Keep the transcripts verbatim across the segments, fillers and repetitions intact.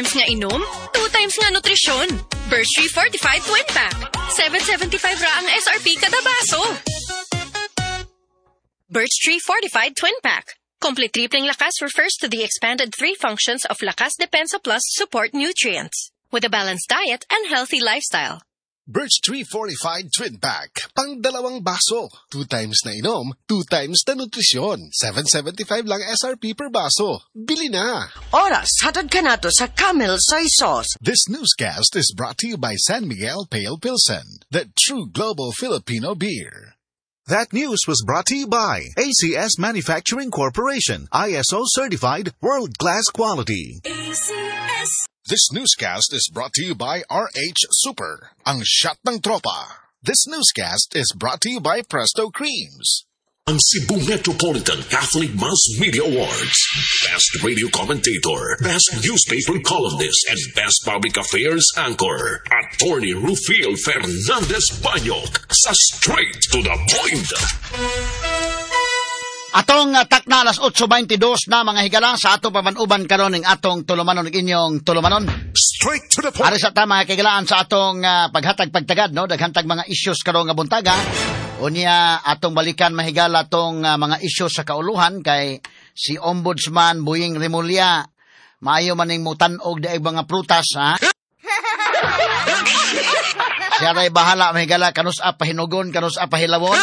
times nga inom, two times nga nutrisyon. Birch Tree Fortified Twin Pack. seven seventy-five ra ang S R P kada baso. Birch Tree Fortified Twin Pack. Complete tripling lakas refers to the expanded three functions of Lakas Depensa Plus support nutrients with a balanced diet and healthy lifestyle. Birch Tree Fortified Twin Pack. Pang dalawang baso. Two times na inom, two times na nutrisyon. seven seventy-five lang S R P per baso. Bili na! Oras, hatad ka na to sa Camel Soy Sauce. This newscast is brought to you by San Miguel Pale Pilsen, the true global Filipino beer. That news was brought to you by A C S Manufacturing Corporation, I S O certified, world-class quality. A C S. This newscast is brought to you by R H Super, ang shot ng tropa. This newscast is brought to you by Presto Creams. Ang Cebu Metropolitan Catholic Mass Media Awards. Best Radio Commentator, Best Newspaper Columnist, and Best Public Affairs Anchor. Attorney Rufil Fernandez Banyok sa Straight to the Point. Atong uh, takna alas eight twenty-two na mga higala sa atong pamanuban karon ning atong tulumanon ning inyong tulumanon. Straight to the point. Ari sa ta mga higalaan sa atong uh, paghatag pagtagad no daghantag mga issues karon nga buntaga. Unya atong balikan mahigala tong uh, mga issues sa kauluhan kay si Ombudsman Boying Remulla maayo man ning mutan-og daig mga prutas ha. Siya ray bahala mahigala kanus a pahinugon kanus a pahilawon.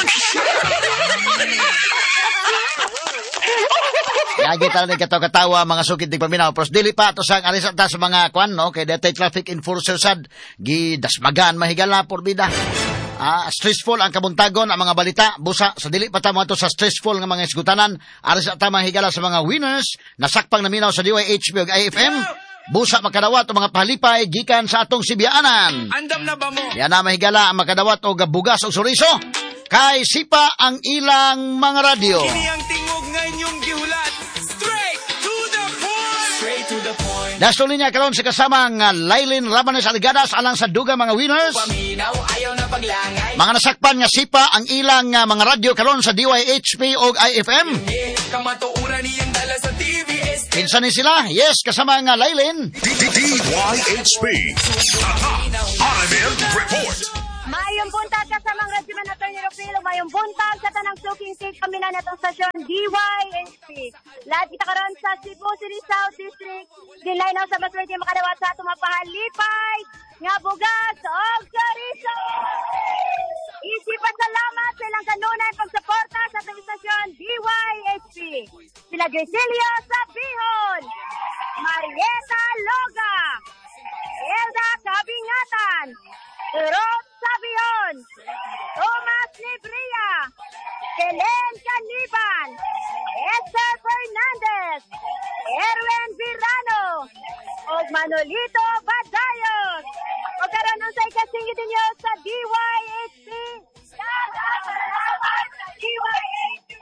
Yagi talaga katawa-katawa mga sukid ng paminaw. Pero dili pa ito sa alisa ta sa mga kwan, no? Kaya dati traffic enforcer sad. Gidasmagan, mahigala, porbida. Ah, stressful ang kabuntagon, ang mga balita. Busa, sa dili pa tamo ito sa stressful ng mga isgutanan. Alisa ta mahigala sa mga winners. Nasakpang naminaw sa D Y H P ug I F M. Busa makadawat o mga pahalipay gikan sa atong Sibiyaanan. Andam na ba mo? Yan na mahigala ang makadawat o gabugas o suriso. Kay sipa ang ilang mga radyo. Kini ang tingog nga inyong gihulat. Straight to the point. Straight to the point. Dasuli niya karon sa kasamang uh, Lailin Rabanes Aligadas alang sa duga mga winners. Paminaw ayaw na paglangay. Mga nasakpan nga sipa ang ilang uh, mga radyo karon sa D Y H P o I F M. Kamatuuran niyang dala sa T V S. Kinsa ni sila? Yes, kasama nga Lailin. D Y H P. R M L Report. Mayong buntag ka sa mga radyoman natin ni Rufilo. Mayong buntag sa tanang suking state kami na natong stasyon D Y H P. Lahat kita karon sa Cebu City South District. Dinay na sa maswerte makadawat sa atong mapahalipay nga bugas o chorizo. Isipan salamat sa ilang kanunay pagsuporta sa atong stasyon D Y H P. Sila Gresilio sa Bihon, Marieta Loga, Elda Kabingatan, Rod Sabion, Thomas Libria, Helen Caniban, Esther Fernandez, Erwin Virano, o Manolito Badayos. O karon sa ikasingit ninyo sa D Y H P. Salamat sa D Y H P.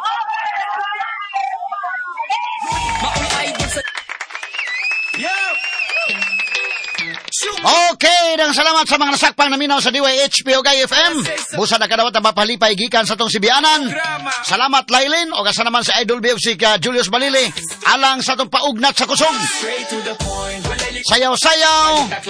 Yeah! Okay, dang salamat sa mga nasakpang naminaw sa D Y H P o I F M. Busa na kadawat ang mapalipay gikan sa tong Sibiyaanan. Salamat Lailin o kasa naman sa Idol B F C ka Julius Balili alang sa tong paugnat sa kusog. Sayaw-sayaw.